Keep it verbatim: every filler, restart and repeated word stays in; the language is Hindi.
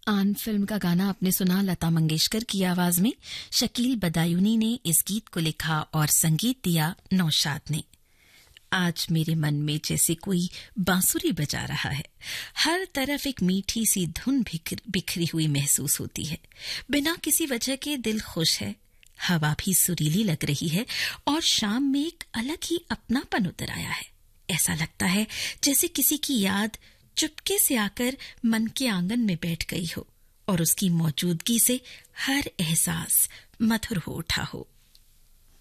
आन फिल्म का गाना आपने सुना लता मंगेशकर की आवाज में। शकील बदायूनी ने इस गीत को लिखा और संगीत दिया नौशाद ने। आज मेरे मन में जैसे कोई बांसुरी बजा रहा है, हर तरफ एक मीठी सी धुन बिखरी हुई महसूस होती है। बिना किसी वजह के दिल खुश है, हवा भी सुरीली लग रही है और शाम में एक अलग ही अपनापन उतर आया है। ऐसा लगता है जैसे किसी की याद चुपके से आकर मन के आंगन में बैठ गई हो और उसकी मौजूदगी से हर एहसास मधुर हो उठा हो।